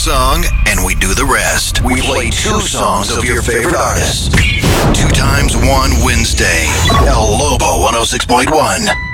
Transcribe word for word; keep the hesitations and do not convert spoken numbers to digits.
song, and we do the rest. We play two songs of your favorite artists. Two times one Wednesday. El Lobo one oh six point one.